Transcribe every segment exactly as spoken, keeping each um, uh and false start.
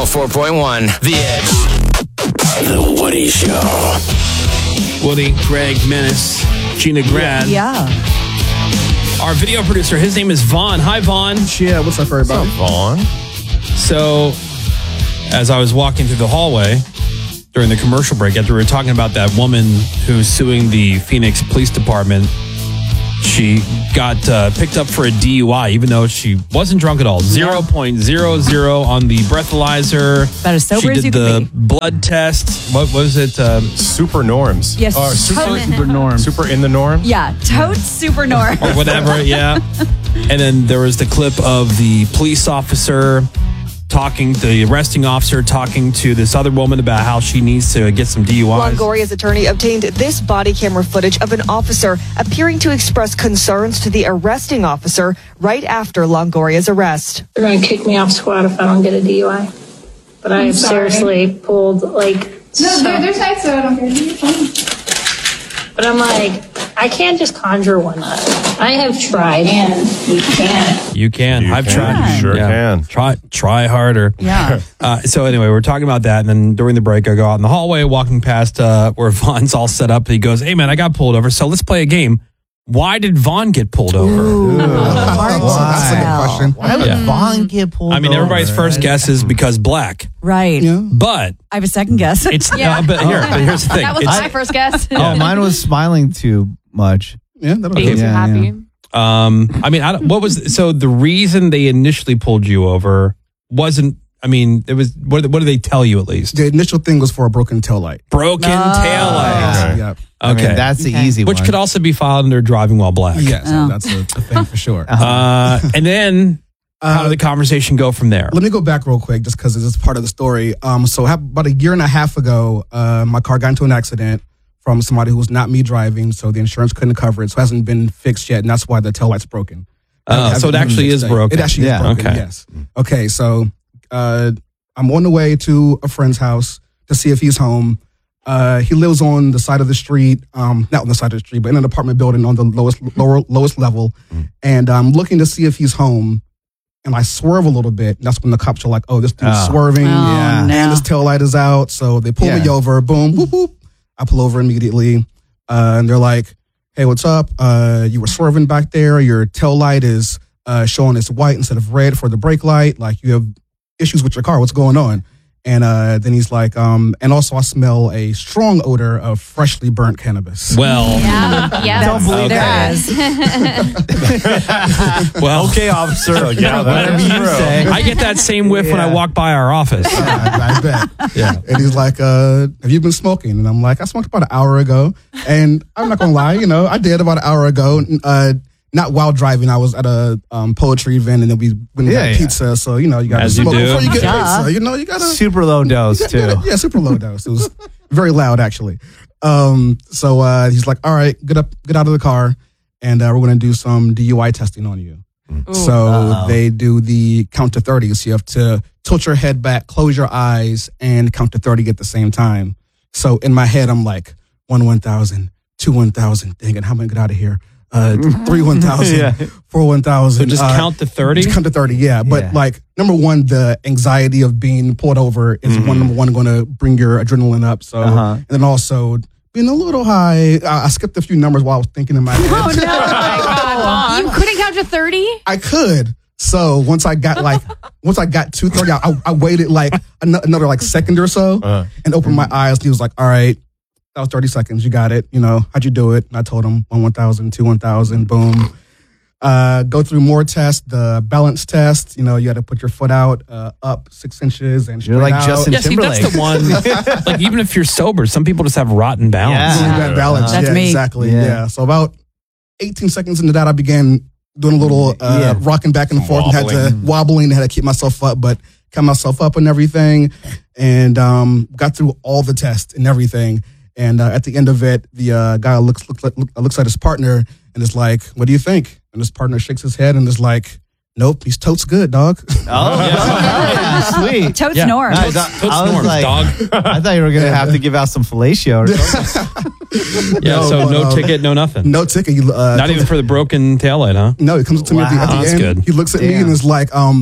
oh four point one, The Edge. The Woody Show. Woody, Greg, Menace, Gina Grad. Yeah. Our video producer, his name is Vaughn. Hi, Vaughn. Yeah, what's up, everybody? What's up, Vaughn? So, as I was walking through the hallway during the commercial break, after we were talking about that woman who's suing the Phoenix Police Department, she got uh, picked up for a D U I, even though she wasn't drunk at all. zero point zero zero on the breathalyzer. About as sober she as you did the could be. blood test. What was it? Um, Super norms. Yes. Or super, Totes- Super norm. super in the norm? Yeah. Totes super norm. or whatever, yeah. And then there was the clip of the police officer talking, the arresting officer talking to this other woman about how she needs to get some D U Is. Longoria's attorney obtained this body camera footage of an officer appearing to express concerns to the arresting officer right after Longoria's arrest. They're going to kick me off squad if I don't get a D U I. But I have seriously pulled, like... No, there, there's nights so I don't care. You're fine. But I'm like, I can't just conjure one up. I have tried. And you can't. You can. You I've can. tried. You sure Yeah. can. Try try harder. Yeah. Uh, so anyway, we're talking about that, and then during the break, I go out in the hallway, walking past uh, where Vaughn's all set up. He goes, "Hey man, I got pulled over, so let's play a game. Why did Vaughn get pulled over?" Hard to That's a good tell. question. Why would Yeah. Vaughn get pulled I mean, everybody's over, first right? guess is because black, Right. Yeah. but I have a second guess. it's Yeah. uh, but here, but here's the thing. That was It's- my first guess. Oh, mine was smiling too much. Yeah, that'll Being do. too Yeah, happy. yeah. Um, I mean, I don't, what was so the reason they initially pulled you over wasn't? I mean, it was. What, what did they tell you at least? The initial thing was for a broken tail light. Broken taillight. Okay. Yeah. I Okay, mean, that's the Okay. easy which one. could also be filed under driving while black. Yes, Oh. that's a, a thing for sure. Uh, and then how Uh, did the conversation go from there? Let me go back real quick, just because it's part of the story. Um, so ha- about a year and a half ago, uh, my car got into an accident from somebody who was not me driving, so the insurance couldn't cover it. So it hasn't been fixed yet, and that's why the tail light's broken. Oh, Haven't so it been actually fixed is yet. broken. It actually Yeah. is broken. Okay. Yes. Okay. So uh, I'm on the way to a friend's house to see if he's home. Uh, he lives on the side of the street, um, not on the side of the street, but in an apartment building on the lowest lower, lowest level. And I'm looking to see if he's home. And I swerve a little bit. And that's when the cops are like, "Oh, this dude's Oh. swerving, Oh, Yeah. no. and his tail light is out." So they pull me Yeah. over. Boom, whoop, whoop. I pull over immediately, uh, and they're like, "Hey, what's up? Uh, you were swerving back there. Your tail light is uh, showing it's white instead of red for the brake light. Like you have issues with your car. What's going on?" And uh, then he's like, um, "And also, I smell a strong odor of freshly burnt cannabis." Well, Yeah. Yeah. Don't believe Okay. there is. well, Okay, officer. Yeah, that Whatever is you true. say. I get that same whiff when I Yeah. walk by our office. I, I bet. Yeah. And he's like, uh, "Have you been smoking?" And I'm like, "I smoked about an hour ago." And I'm not gonna lie, you know, I did about an hour ago. Uh, not while driving. I was at a um, poetry event, and then we went and Yeah, got yeah. pizza. So you know, you got to As you smoke do. before you get Duh. pizza. You know, you gotta Super low dose, you too. gotta- yeah, super low dose. It was very loud, actually. Um, so uh, he's like, "All right, get up, get out of the car, and uh, we're gonna do some D U I testing on you." So Uh-oh. they do the count to thirty. So you have to tilt your head back, close your eyes, and count to thirty at the same time. So in my head, I'm like, one one thousand, two one thousand. Dang it, how am I gonna get out of here? Uh, three one thousand, Yeah. four one thousand. So just uh, count to thirty. just count to thirty, yeah. But Yeah. like, number one, the anxiety of being pulled over is one number one going to bring your adrenaline up. So, Uh-huh. and then also being a little high. I, I skipped a few numbers while I was thinking in my head. Oh, no. God. You couldn't count to thirty? I could. So once I got like, once I got to thirty, I, I waited like an- another like second or so Uh, and opened my eyes. And he was like, "All right, that was thirty seconds. You got it. You know, how'd you do it?" And I told him one, one thousand, two, one thousand, boom. Uh, go through more tests, the balance test. You know, you got to put your foot out, uh, up six inches and straight You're like out. Justin Yeah, see, that's the one. Like, even if you're sober, some people just have rotten balance. Yeah. Really bad balance. That's yeah, me. exactly. Yeah. Yeah. So about eighteen seconds into that, I began doing a little uh, Yeah. rocking back and forth and had to wobbling and had to keep myself up, but kept myself up and everything, and um, got through all the tests and everything. And uh, at the end of it, the uh, guy looks looks, look, looks at his partner and is like, "What do you think?" And his partner shakes his head and is like, "Nope, he's totes good, dog." Oh, yeah. Sweet. Totes Yeah. norm. Nice. I, Totes I was norms, like, dog. I thought you were going to have to give out some fellatio or something. Yeah, No, so but, no um, ticket, no nothing. No ticket. You, uh, Not even for the broken taillight, huh? No, he comes up to me at the, Wow. at the That's end. good. He looks at me Damn. and is like, um,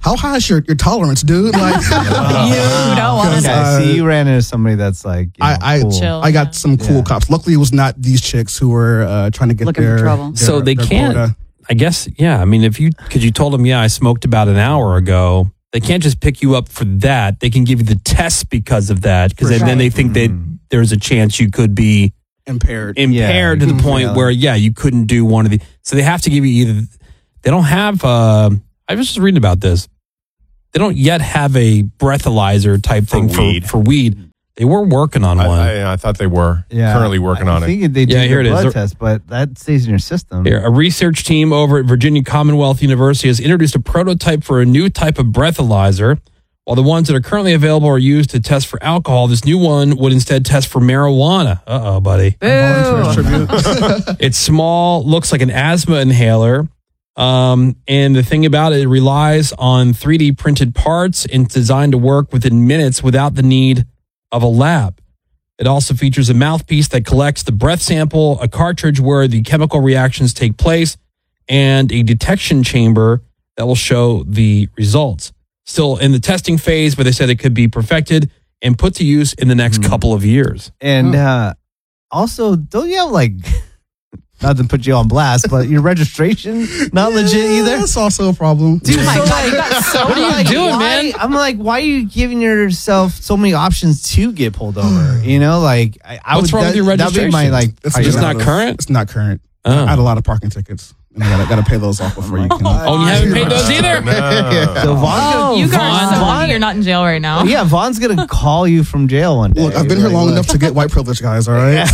how high is your, your tolerance, dude? Like, You don't want Because, to. Okay, uh, see, you ran into somebody that's like, you know, I I, cool. Chill. I got Yeah. some cool Yeah. cops. Luckily, it was not these chicks who were uh, trying to get Looking for their, trouble. their- So they their can't, quota. I guess, yeah. I mean, if you, because you told them, yeah, I smoked about an hour ago, they can't just pick you up for that. They can give you the test because of that, because For then, then sure. they think that there's a chance you could be impaired. impaired to the Mhm. point Yeah. where, yeah, you couldn't do one of the. So they have to give you either. They don't have. Uh, I was just reading about this. They don't yet have a breathalyzer type For thing for weed. for weed. They were working on I, one. I, I thought they were Yeah. currently working I on it. think they do Yeah, yeah, here here it is. blood test, but that stays in your system. Here, a research team over at Virginia Commonwealth University has introduced a prototype for a new type of breathalyzer. While the ones that are currently available are used to test for alcohol, this new one would instead test for marijuana. Uh oh, buddy. Volunteers tribute. It's small, looks like an asthma inhaler. Um, and the thing about it, it relies on three D printed parts and it's designed to work within minutes without the need of a lab. It also features a mouthpiece that collects the breath sample, a cartridge where the chemical reactions take place, and a detection chamber that will show the results. Still in the testing phase, but they said it could be perfected and put to use in the next couple of years. And uh, also, don't you have like, not to put you on blast, but your registration not legit either? That's also a problem. Dude, my so God, like, you got so what are you lucky. doing, Why- man? I'm like, why are you giving yourself so many options to get pulled over? You know, like, I, I What's would, wrong with your That'd be my registration? like. It's It's priority. not current? It's not current. Oh. I had a lot of parking tickets. And I gotta, gotta pay those off before you can. Oh, you haven't paid those either? No. So Vaughn's Oh, gonna, you guys Vaughn, are so Vaughn- lucky you're not in jail right now. yeah, Vaughn's gonna call you from jail one day. Look, I've been here Like, long look. enough to get white privilege, guys. All right,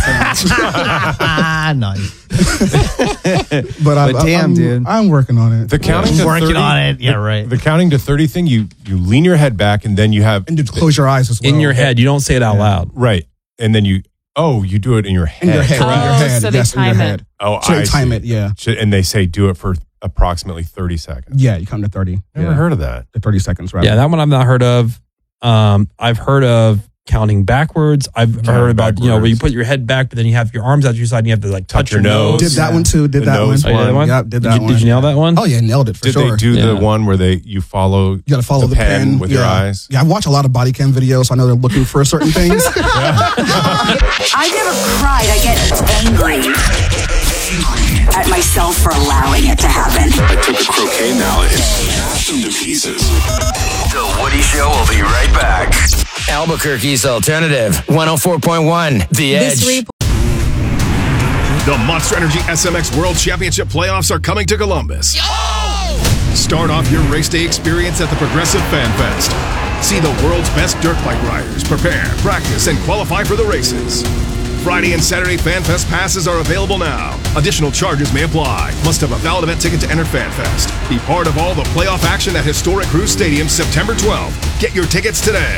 Ah, nice. but, I, But damn, I'm, dude. I'm working on it. The counting to Working thirty, on it. Yeah, right. The counting to thirty thing, you you lean your head back and then you have And you close your eyes as well. In your head. You don't say it out loud. right, and then you oh you do it in your head. In your head. Oh, in your head. so they yes, in your time it. head. Oh, So they I time see. it. Yeah. Should- And they say do it for approximately thirty seconds. Yeah. You come to thirty. Never yeah. heard of that. The thirty seconds, right? Yeah, that one I've not heard of. Um, I've heard of counting backwards. I've Counting heard about, you know, where you backwards. put your head back, but then you have your arms out to your side and you have to like touch, Touch your nose. Did that Yeah. one too. Did The that one. nose Oh, you did that one? Yep, did Did that you, one. did you nail that one? Oh yeah, nailed it for Did sure. they do Yeah. the one where they you follow You got to follow the, pen, with your yeah. eyes? Yeah, I watch a lot of body cam videos, so I know they're looking for certain things. I never cried. I get angry at myself for allowing it to happen. I took a croquet mallet and smashed them to pieces. The Woody Show will be right back. Albuquerque's alternative, one oh four point one, The Edge. This report The Monster Energy S M X World Championship playoffs are coming to Columbus. Start off your race day experience at the Progressive Fan Fest. See the world's best dirt bike riders prepare, practice, and qualify for the races. Friday and Saturday Fan Fest passes are available now. Additional charges may apply. Must have a valid event ticket to enter Fan Fest. Be part of all the playoff action at historic Cruz Stadium September twelfth. Get your tickets today.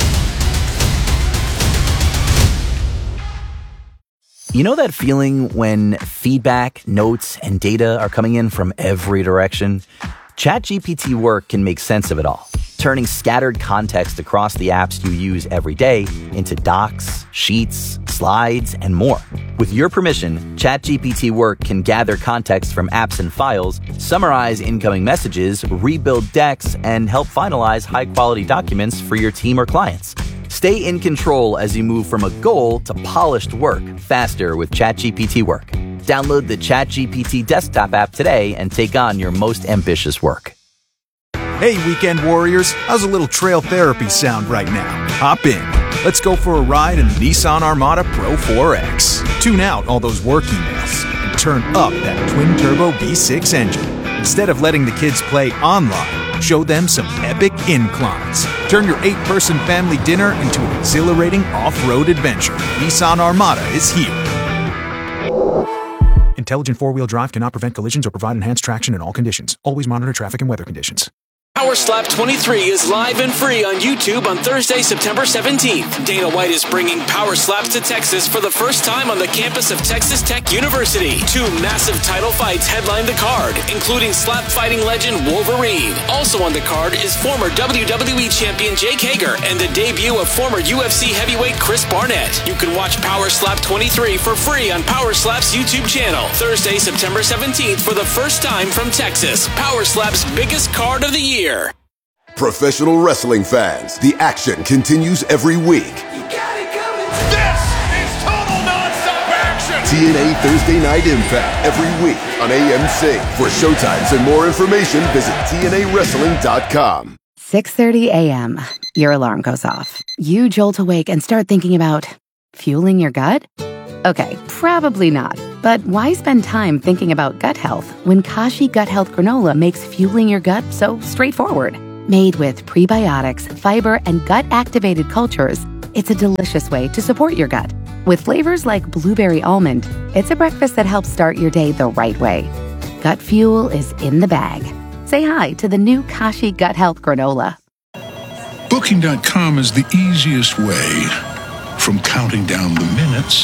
You know that feeling when feedback, notes, and data are coming in from every direction? ChatGPT Work can make sense of it all, turning scattered context across the apps you use every day into docs, sheets, slides, and more. With your permission, ChatGPT Work can gather context from apps and files, summarize incoming messages, rebuild decks, and help finalize high-quality documents for your team or clients. Stay in control as you move from a goal to polished work faster with ChatGPT Work. Download the ChatGPT desktop app today and take on your most ambitious work. Hey, weekend warriors, how's a little trail therapy sound right now? Hop in. Let's go for a ride in the Nissan Armada Pro four X. Tune out all those work emails and turn up that twin-turbo V six engine. Instead of letting the kids play online, show them some epic inclines. Turn your eight-person family dinner into an exhilarating off-road adventure. Nissan Armada is here. Intelligent four-wheel drive cannot prevent collisions or provide enhanced traction in all conditions. Always monitor traffic and weather conditions. Power Slap twenty-three is live and free on YouTube on Thursday, September seventeenth. Dana White is bringing Power Slaps to Texas for the first time on the campus of Texas Tech University. Two massive title fights headline the card, including slap fighting legend Wolverine. Also on the card is former W W E champion Jake Hager and the debut of former U F C heavyweight Chris Barnett. You can watch Power Slap twenty-three for free on Power Slap's YouTube channel. Thursday, September seventeenth for the first time from Texas. Power Slap's biggest card of the year. Professional wrestling fans, the action continues every week. This is total nonstop action. T N A Thursday Night Impact every week on A M C. For showtimes and more information, visit T N A wrestling dot com. six thirty a.m. Your alarm goes off. You jolt awake and start thinking about fueling your gut? Okay, probably not. But why spend time thinking about gut health when Kashi Gut Health Granola makes fueling your gut so straightforward? Made with prebiotics, fiber, and gut-activated cultures, it's a delicious way to support your gut. With flavors like blueberry almond, it's a breakfast that helps start your day the right way. Gut fuel is in the bag. Say hi to the new Kashi Gut Health Granola. Booking dot com is the easiest way from counting down the minutes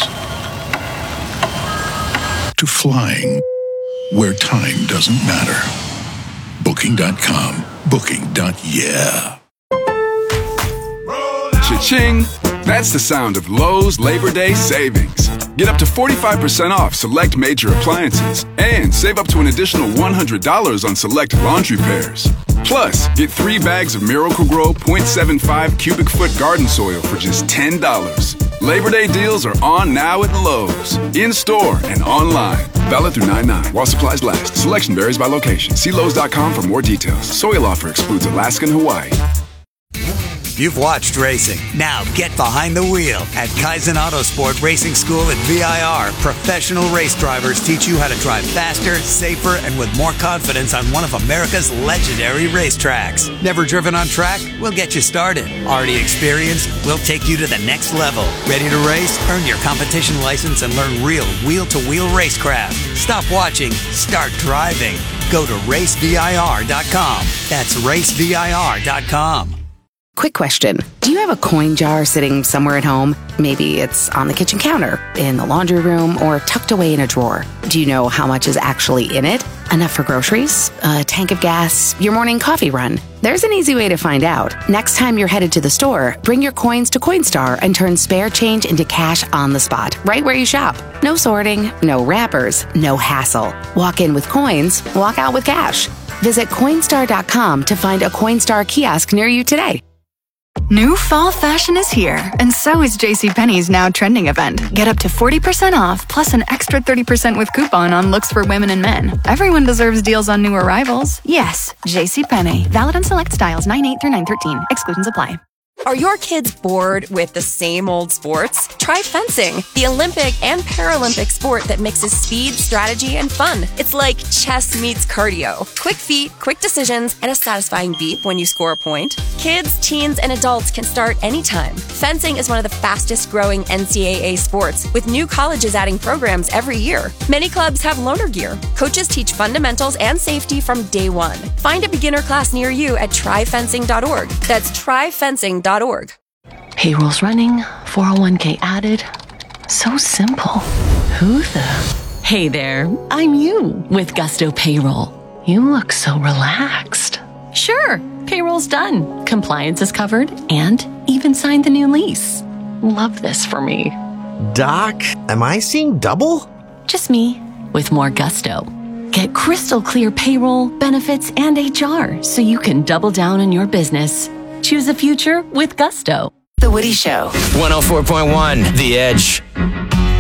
to flying where time doesn't matter. Booking dot com. Booking. Yeah. Cha-ching! That's the sound of Lowe's Labor Day savings. Get up to forty-five percent off select major appliances and save up to an additional one hundred dollars on select laundry pairs. Plus, get three bags of Miracle-Gro point seven five cubic foot garden soil for just ten dollars. Labor Day deals are on now at Lowe's. In-store and online. Valid through nine nine while supplies last. Selection varies by location. See Lowe's dot com for more details. Soil offer excludes Alaska and Hawaii. You've watched racing. Now get behind the wheel. At Kaizen Autosport Racing School at V I R, professional race drivers teach you how to drive faster, safer, and with more confidence on one of America's legendary racetracks. Never driven on track? We'll get you started. Already experienced? We'll take you to the next level. Ready to race? Earn your competition license and learn real wheel-to-wheel racecraft. Stop watching. Start driving. Go to race V I R dot com. That's race V I R dot com. Quick question. Do you have a coin jar sitting somewhere at home? Maybe it's on the kitchen counter, in the laundry room, or tucked away in a drawer. Do you know how much is actually in it? Enough for groceries? A tank of gas? Your morning coffee run? There's an easy way to find out. Next time you're headed to the store, bring your coins to Coinstar and turn spare change into cash on the spot, right where you shop. No sorting, no wrappers, no hassle. Walk in with coins, walk out with cash. Visit Coinstar dot com to find a Coinstar kiosk near you today. New fall fashion is here, and so is JCPenney's Now Trending event. Get up to forty percent off, plus an extra thirty percent with coupon on looks for women and men. Everyone deserves deals on new arrivals. Yes, JCPenney. Valid on select styles nine eight through nine thirteen. Exclusions apply. Are your kids bored with the same old sports? Try fencing, the Olympic and Paralympic sport that mixes speed, strategy, and fun. It's like chess meets cardio. Quick feet, quick decisions, and a satisfying beep when you score a point. Kids, teens, and adults can start anytime. Fencing is one of the fastest growing N C double A sports, with new colleges adding programs every year. Many clubs have loaner gear. Coaches teach fundamentals and safety from day one. Find a beginner class near you at try fencing dot org. That's try fencing dot org. Payroll's running, four oh one k added. So simple. Who the? Hey there, I'm you with Gusto Payroll. You look so relaxed. Sure, payroll's done. Compliance is covered and even signed the new lease. Love this for me. Doc, am I seeing double? Just me with more gusto. Get crystal clear payroll, benefits, and H R so you can double down on your business. Choose a future with Gusto. The Woody Show. one oh four point one The Edge.